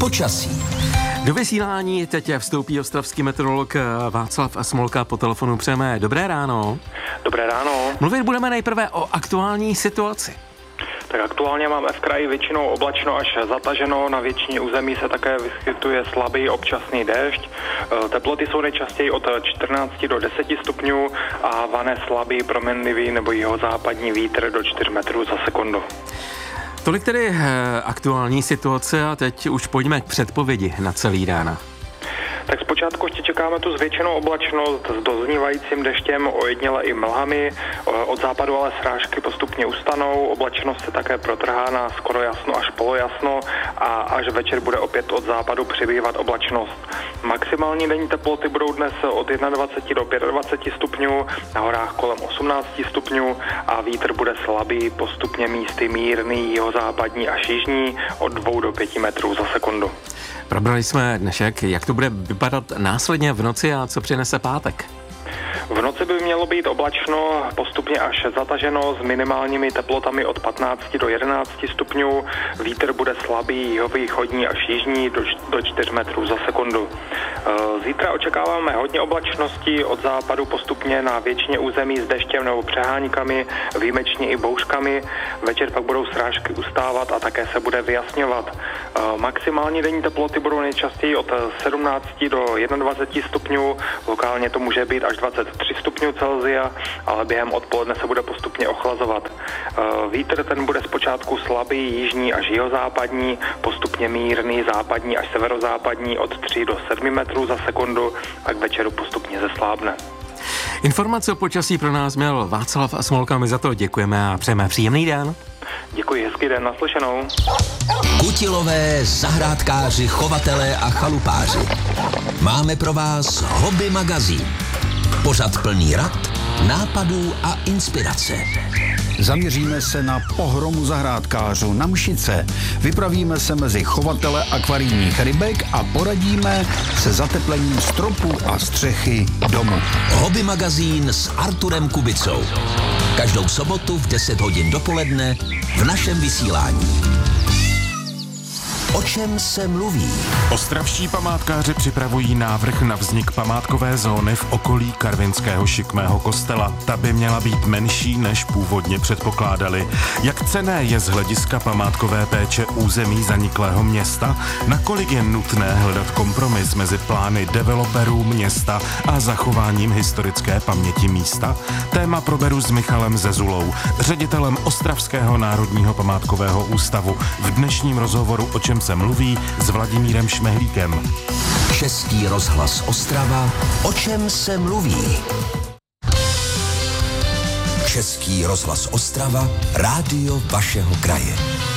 Počasí. Do vysílání teď vstoupí ostravský meteorolog Václav Smolka po telefonu. Přejeme dobré ráno. Dobré ráno. Mluvit budeme nejprve o aktuální situaci. Tak aktuálně máme v kraji většinou oblačno až zataženo, na většině území se také vyskytuje slabý občasný déšť. Teploty jsou nejčastěji od 14 do 10 stupňů a vane slabý proměnlivý nebo jihozápadní vítr do 4 metrů za sekundu. Tolik tedy aktuální situace a teď už pojďme k předpovědi na celý den. Tak zpočátku ještě čekáme tu zvětšenou oblačnost s doznívajícím deštěm, ojediněle i mlhami. Od západu ale srážky postupně ustanou, oblačnost se také protrhá na skoro jasno až polojasno a až večer bude opět od západu přibývat oblačnost. Maximální denní teploty budou dnes od 21 do 25 stupňů, na horách kolem 18 stupňů a vítr bude slabý, postupně místy mírný, jihozápadní až jižní od 2 do 5 metrů za sekundu. Probrali jsme dnešek, jak to bude vypadat následně v noci a co přinese pátek. V noci by mělo být oblačno, postupně až zataženo s minimálními teplotami od 15 do 11 stupňů. Vítr bude slabý, jihovýchodní až jižní do 4 metrů za sekundu. Zítra očekáváme hodně oblačností, od západu postupně na většině území s deštěm nebo přeháníkami, výjimečně i bouřkami. Večer pak budou srážky ustávat a také se bude vyjasňovat. Maximální denní teploty budou nejčastěji od 17 do 21 stupňů, lokálně to může být až 23 stupňů Celsia, ale během odpoledne se bude postupně ochlazovat. Vítr ten bude zpočátku slabý, jižní až jihozápadní, postupně mírný, západní až severozápadní od 3 do 7 metrů za sekundu a k večeru postupně zeslábne. Informace o počasí pro nás měl Václav Smolka, my za to děkujeme a přejeme příjemný den. Děkuji, hezký den, naslyšenou. Kutilové, zahrádkáři, chovatelé a chalupáři. Máme pro vás Hobby magazín. Pořad plný rad, nápadů a inspirace. Zaměříme se na pohromu zahrádkářů na Mšice. Vypravíme se mezi chovatele akvarijních rybek a poradíme se zateplením stropů a střechy domu. Hobby magazín s Arturem Kubicou. Každou sobotu v 10 hodin dopoledne v našem vysílání. O čem se mluví? Ostravští památkáři připravují návrh na vznik památkové zóny v okolí karvinského šikmého kostela. Ta by měla být menší, než původně předpokládali. Jak cenné je z hlediska památkové péče území zaniklého města? Nakolik je nutné hledat kompromis mezi plány developerů města a zachováním historické paměti místa? Téma proberu s Michalem Zezulou, ředitelem Ostravského národního památkového ústavu. V dnešním rozhovoru O čem se mluví s Vladimírem Šmehlíkem. Český rozhlas Ostrava. O čem se mluví? Český rozhlas Ostrava. Rádio vašeho kraje.